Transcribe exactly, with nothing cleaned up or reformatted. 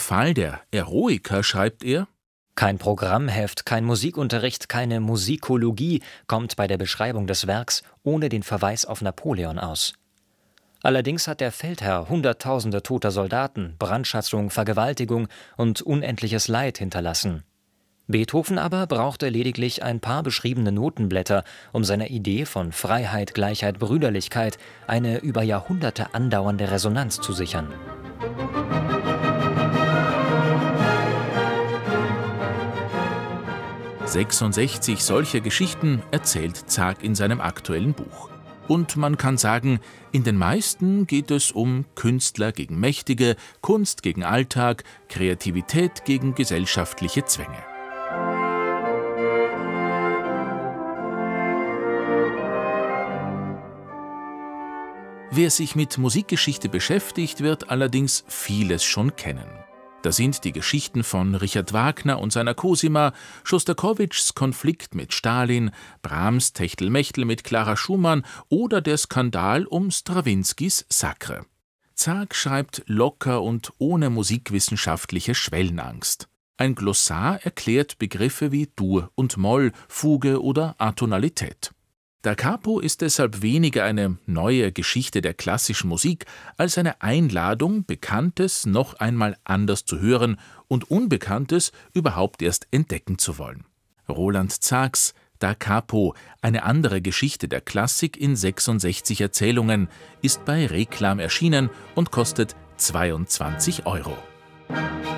Fall der Eroica schreibt er: Kein Programmheft, kein Musikunterricht, keine Musikologie kommt bei der Beschreibung des Werks ohne den Verweis auf Napoleon aus. Allerdings hat der Feldherr Hunderttausende toter Soldaten, Brandschatzung, Vergewaltigung und unendliches Leid hinterlassen. Beethoven aber brauchte lediglich ein paar beschriebene Notenblätter, um seiner Idee von Freiheit, Gleichheit, Brüderlichkeit eine über Jahrhunderte andauernde Resonanz zu sichern. sechsundsechzig solcher Geschichten erzählt Zak in seinem aktuellen Buch. Und man kann sagen, in den meisten geht es um Künstler gegen Mächtige, Kunst gegen Alltag, Kreativität gegen gesellschaftliche Zwänge. Wer sich mit Musikgeschichte beschäftigt, wird allerdings vieles schon kennen. Da sind die Geschichten von Richard Wagner und seiner Cosima, Schostakowitschs Konflikt mit Stalin, Brahms Techtelmechtel mit Clara Schumann oder der Skandal um Strawinskys Sacre. Zak schreibt locker und ohne musikwissenschaftliche Schwellenangst. Ein Glossar erklärt Begriffe wie Dur und Moll, Fuge oder Atonalität. Da Capo ist deshalb weniger eine neue Geschichte der klassischen Musik als eine Einladung, Bekanntes noch einmal anders zu hören und Unbekanntes überhaupt erst entdecken zu wollen. Roland Zaks Da Capo, eine andere Geschichte der Klassik in sechsundsechzig Erzählungen, ist bei Reklam erschienen und kostet zweiundzwanzig Euro.